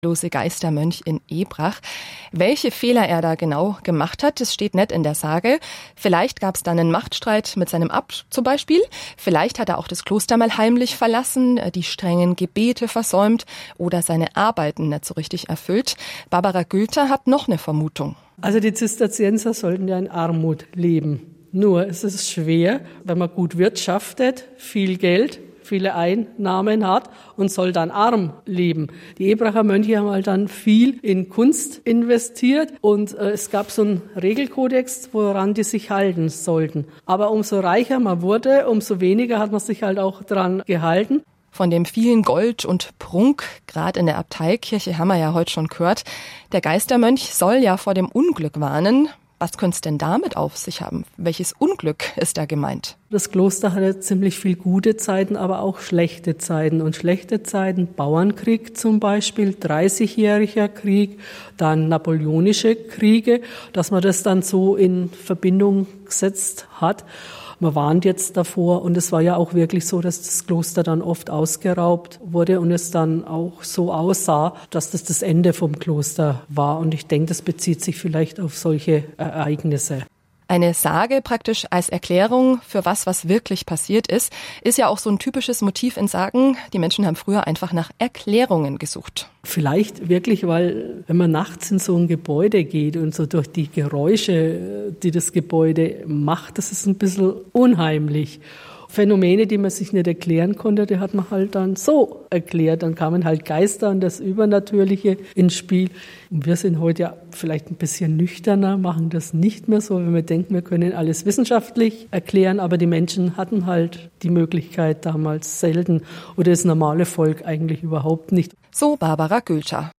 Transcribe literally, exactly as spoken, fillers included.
Lose Geistermönch in Ebrach. Welche Fehler er da genau gemacht hat, das steht nicht in der Sage. Vielleicht gab es dann einen Machtstreit mit seinem Abt zum Beispiel. Vielleicht hat er auch das Kloster mal heimlich verlassen, die strengen Gebete versäumt oder seine Arbeiten nicht so richtig erfüllt. Barbara Gülter hat noch eine Vermutung. Also die Zisterzienser sollten ja in Armut leben. Nur es ist schwer, wenn man gut wirtschaftet, viel Geld, viele Einnahmen hat und soll dann arm leben. Die Ebracher Mönche haben halt dann viel in Kunst investiert und äh, es gab so einen Regelkodex, woran die sich halten sollten. Aber umso reicher man wurde, umso weniger hat man sich halt auch dran gehalten. Von dem vielen Gold und Prunk, gerade in der Abteikirche, haben wir ja heute schon gehört. Der Geistermönch soll ja vor dem Unglück warnen. Was könnte es denn damit auf sich haben? Welches Unglück ist da gemeint? Das Kloster hatte ziemlich viel gute Zeiten, aber auch schlechte Zeiten. Und schlechte Zeiten, Bauernkrieg zum Beispiel, dreißigjähriger Krieg, dann napoleonische Kriege, dass man das dann so in Verbindung gesetzt hat. Man warnt jetzt davor und es war ja auch wirklich so, dass das Kloster dann oft ausgeraubt wurde und es dann auch so aussah, dass das das Ende vom Kloster war. Und ich denke, das bezieht sich vielleicht auf solche Ereignisse. Eine Sage praktisch als Erklärung für was, was wirklich passiert ist, ist ja auch so ein typisches Motiv in Sagen. Die Menschen haben früher einfach nach Erklärungen gesucht. Vielleicht wirklich, weil wenn man nachts in so ein Gebäude geht und so durch die Geräusche, die das Gebäude macht, das ist ein bisschen unheimlich. Phänomene, die man sich nicht erklären konnte, die hat man halt dann so erklärt. Dann kamen halt Geister und das Übernatürliche ins Spiel. Und wir sind heute ja vielleicht ein bisschen nüchterner, machen das nicht mehr so, wenn wir denken, wir können alles wissenschaftlich erklären. Aber die Menschen hatten halt die Möglichkeit damals selten oder das normale Volk eigentlich überhaupt nicht. So Barbara Gülter.